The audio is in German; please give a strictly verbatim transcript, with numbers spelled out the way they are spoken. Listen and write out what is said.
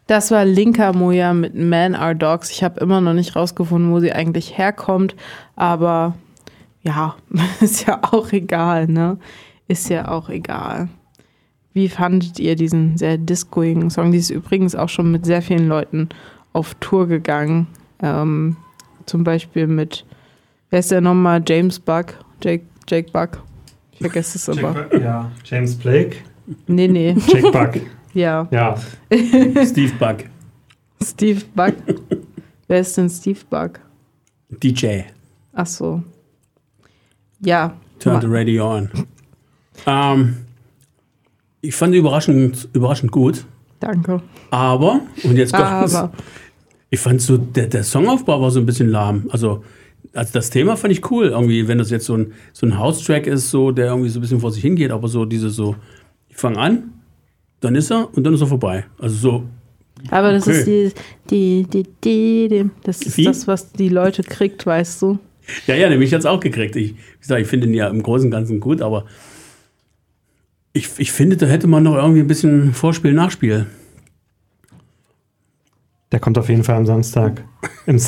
Das war Linka Moja mit Men Are Dogs. Ich habe immer noch nicht rausgefunden, wo sie eigentlich herkommt, aber ja, ist ja auch egal, ne? Ist ja auch egal. Wie fandet ihr diesen sehr discoigen Song? Die ist übrigens auch schon mit sehr vielen Leuten auf Tour gegangen. Ähm, zum Beispiel mit, wer ist der nochmal? James Buck? Jake, Jake Buck? Ich vergesse es immer. Buck, ja. James Blake? Nee, nee. Jake Buck. Ja. Ja. Steve Buck. Steve Buck? Wer ist denn Steve Buck? D J. Ach so. Ja. Turn the radio on. Ähm, ich fand die überraschend, überraschend gut. Danke. Aber, und jetzt kommt's. Aber. Ich fand so, der, der Songaufbau war so ein bisschen lahm. Also, also das Thema fand ich cool. Irgendwie, wenn das jetzt so ein, so ein House-Track ist, so, der irgendwie so ein bisschen vor sich hingeht, aber so diese so, ich fange an, dann ist er und dann ist er vorbei. Also so. Aber das okay. ist die, die, die, die, das ist Wie? das, was die Leute kriegt, weißt du? Ja, ja, nämlich jetzt auch gekriegt. Ich, wie gesagt, ich finde ihn ja im Großen und Ganzen gut, aber ich, ich finde, da hätte man noch irgendwie ein bisschen Vorspiel, Nachspiel. Der kommt auf jeden Fall am Samstag im